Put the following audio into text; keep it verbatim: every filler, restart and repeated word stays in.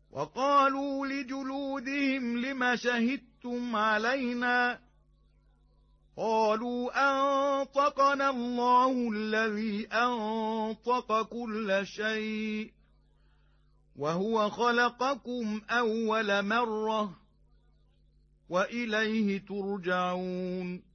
وقالوا لجلودهم لم شهدتم علينا قالوا أنطقنا الله الذي أنطق كل شيء وهو خلقكم أول مرة وإليه ترجعون